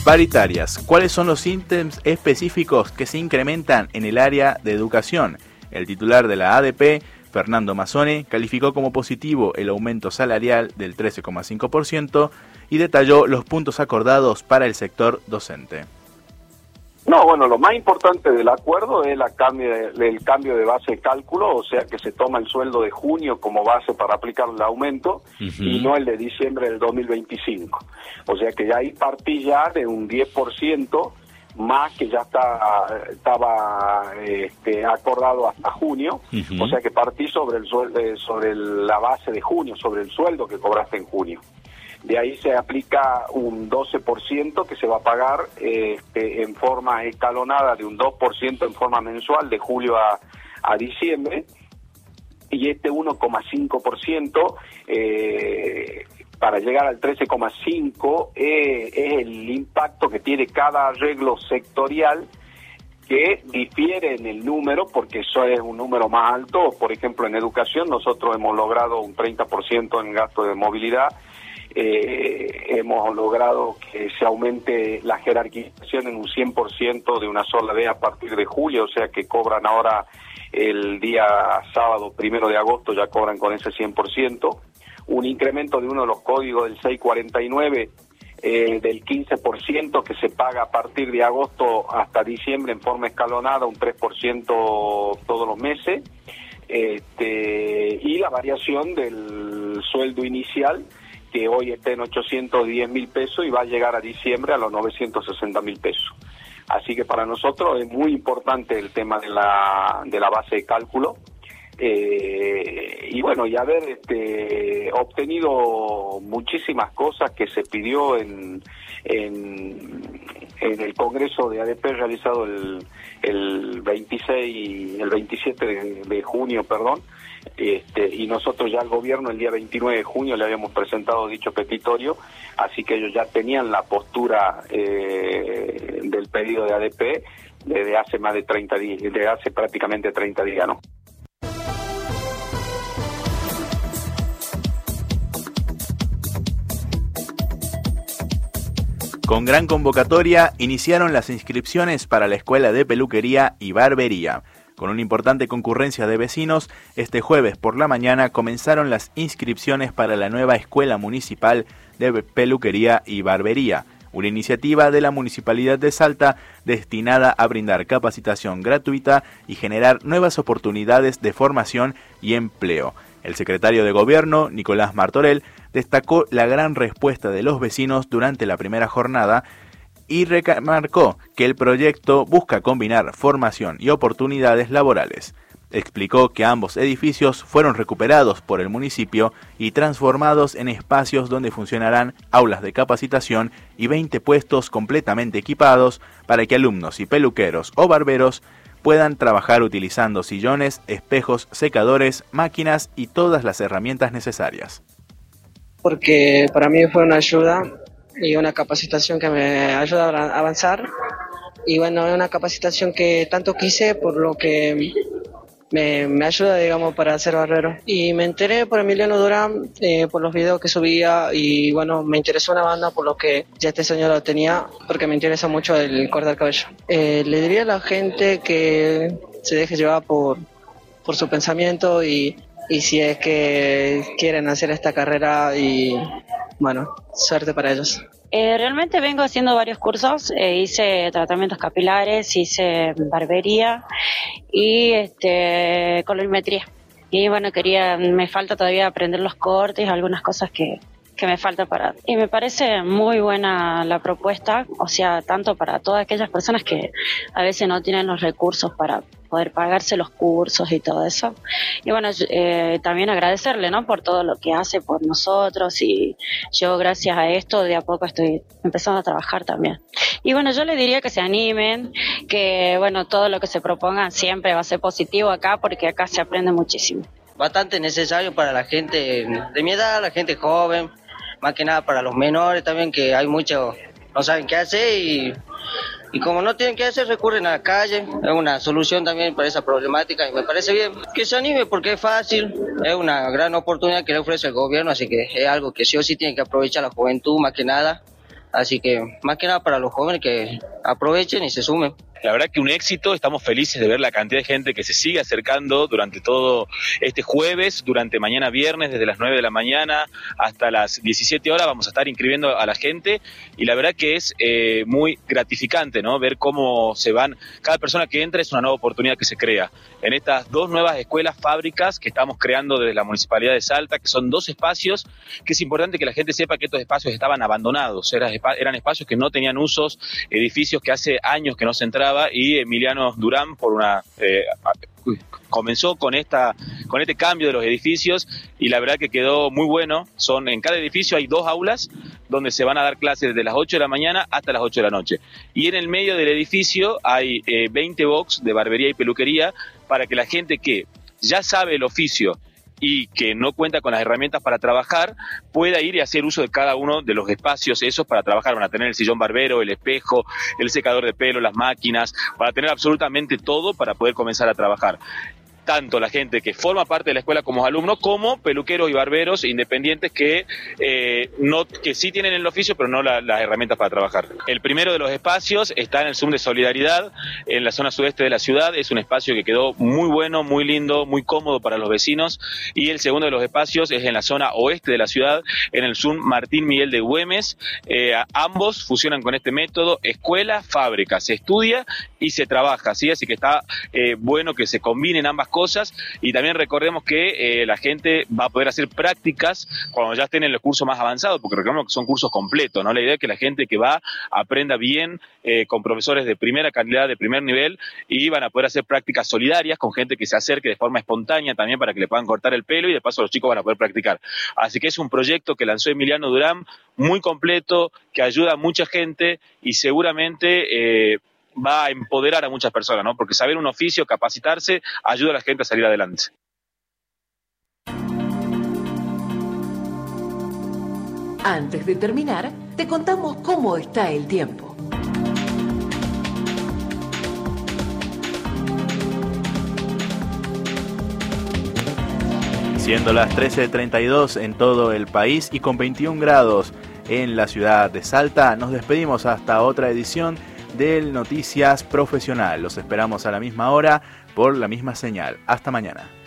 Paritarias. ¿Cuáles son los ítems específicos que se incrementan en el área de educación? El titular de la ADP, Fernando Mazzone, calificó como positivo el aumento salarial del 13,5% y detalló los puntos acordados para el sector docente. No, bueno, lo más importante del acuerdo es el cambio de base de cálculo, o sea que se toma el sueldo de junio como base para aplicar el aumento y no el de diciembre del 2025. O sea que ya ahí partí ya de un 10% más que ya estaba acordado hasta junio, o sea que partí sobre el sueldo, sobre la base de junio, sobre el sueldo que cobraste en junio. De ahí se aplica un 12% que se va a pagar en forma escalonada de un 2% en forma mensual de julio a diciembre, y este 1,5% para llegar al 13,5% es el impacto que tiene cada arreglo sectorial, que difiere en el número porque eso es un número más alto. Por ejemplo, en educación nosotros hemos logrado un 30% en gasto de movilidad. Hemos logrado que se aumente la jerarquización en un 100% de una sola vez a partir de julio, o sea que cobran ahora el día sábado 1 de agosto, ya cobran con ese 100%, un incremento de uno de los códigos del 649 del 15% que se paga a partir de agosto hasta diciembre en forma escalonada, un 3% todos los meses, y la variación del sueldo inicial, que hoy está en 810.000 pesos y va a llegar a diciembre a los 960.000 pesos. Así que para nosotros es muy importante el tema de la base de cálculo. Y bueno, y haber obtenido muchísimas cosas que se pidió en el Congreso de ADP realizado el 27 de junio, perdón. Y nosotros ya al gobierno el día 29 de junio le habíamos presentado dicho petitorio, así que ellos ya tenían la postura del pedido de ADP desde hace más de 30 días, desde hace prácticamente 30 días, ¿no? Con gran convocatoria iniciaron las inscripciones para la Escuela de Peluquería y Barbería. Con una importante concurrencia de vecinos, este jueves por la mañana comenzaron las inscripciones para la nueva Escuela Municipal de Peluquería y Barbería, una iniciativa de la Municipalidad de Salta destinada a brindar capacitación gratuita y generar nuevas oportunidades de formación y empleo. El secretario de Gobierno, Nicolás Martorell, destacó la gran respuesta de los vecinos durante la primera jornada y remarcó que el proyecto busca combinar formación y oportunidades laborales. Explicó que ambos edificios fueron recuperados por el municipio y transformados en espacios donde funcionarán aulas de capacitación y 20 puestos completamente equipados para que alumnos y peluqueros o barberos puedan trabajar utilizando sillones, espejos, secadores, máquinas y todas las herramientas necesarias. Porque para mí fue una ayuda y una capacitación que me ayuda a avanzar, y bueno, es una capacitación que tanto quise, por lo que me ayuda, digamos, para ser barbero. Y me enteré por Emiliano Durán, por los videos que subía, y bueno, me interesó una banda, por lo que ya este sueño lo tenía, porque me interesa mucho el cortar cabello. Le diría a la gente que se deje llevar por su pensamiento, y si es que quieren hacer esta carrera, y bueno, suerte para ellos. Realmente vengo haciendo varios cursos, hice tratamientos capilares, hice barbería y colorimetría. Y bueno, me falta todavía aprender los cortes, algunas cosas que me falta para... Y me parece muy buena la propuesta, o sea, tanto para todas aquellas personas que a veces no tienen los recursos para poder pagarse los cursos y todo eso. Y bueno, también agradecerle, ¿no?, por todo lo que hace por nosotros, y yo gracias a esto de a poco estoy empezando a trabajar también. Y bueno, yo le diría que se animen, que bueno, todo lo que se propongan siempre va a ser positivo acá, porque acá se aprende muchísimo. Bastante necesario para la gente de mi edad, la gente joven, más que nada para los menores también, que hay muchos no saben qué hacer, y como no tienen qué hacer, recurren a la calle. Es una solución también para esa problemática, y me parece bien que se anime, porque es fácil, es una gran oportunidad que le ofrece el gobierno, así que es algo que sí o sí tiene que aprovechar la juventud, más que nada, Así que más que nada para los jóvenes que aprovechen y se sumen. La verdad que un éxito, estamos felices de ver la cantidad de gente que se sigue acercando durante todo este jueves, durante mañana viernes, desde las 9 de la mañana hasta las 17 horas vamos a estar inscribiendo a la gente y la verdad que es muy gratificante, ¿no? Ver cómo se van, cada persona que entra es una nueva oportunidad que se crea. En estas 2 nuevas escuelas fábricas que estamos creando desde la Municipalidad de Salta, que son 2 espacios, que es importante que la gente sepa que estos espacios estaban abandonados, eran espacios que no tenían usos, edificios que hace años que no se entraban, y Emiliano Durán comenzó con este cambio de los edificios y la verdad que quedó muy bueno. En cada edificio hay 2 aulas donde se van a dar clases desde las 8 de la mañana hasta las 8 de la noche. Y en el medio del edificio hay 20 box de barbería y peluquería para que la gente que ya sabe el oficio y que no cuenta con las herramientas para trabajar, pueda ir y hacer uso de cada uno de los espacios esos para trabajar. Van a tener el sillón barbero, el espejo, el secador de pelo, las máquinas, van a tener absolutamente todo para poder comenzar a trabajar. Tanto la gente que forma parte de la escuela como alumnos, como peluqueros y barberos independientes que sí tienen el oficio, pero no las herramientas para trabajar. El primero de los espacios está en el Zoom de Solidaridad, en la zona sudeste de la ciudad. Es un espacio que quedó muy bueno, muy lindo, muy cómodo para los vecinos. Y el segundo de los espacios es en la zona oeste de la ciudad, en el Zoom Martín Miguel de Güemes. Ambos fusionan con este método, escuela, fábrica, se estudia y se trabaja, ¿sí? Así que está bueno que se combinen ambas cosas. Y también recordemos que la gente va a poder hacer prácticas cuando ya estén en el curso más avanzado, porque recordemos que son cursos completos, ¿no? La idea es que la gente que va aprenda bien con profesores de primera calidad, de primer nivel, y van a poder hacer prácticas solidarias con gente que se acerque de forma espontánea también para que le puedan cortar el pelo y de paso los chicos van a poder practicar. Así que es un proyecto que lanzó Emiliano Durán, muy completo, que ayuda a mucha gente y seguramente va a empoderar a muchas personas, ¿no? Porque saber un oficio, capacitarse, ayuda a la gente a salir adelante. Antes de terminar, te contamos cómo está el tiempo. Siendo las 13:32 en todo el país y con 21 grados en la ciudad de Salta, nos despedimos hasta otra edición del Noticias Profesional. Los esperamos a la misma hora por la misma señal. Hasta mañana.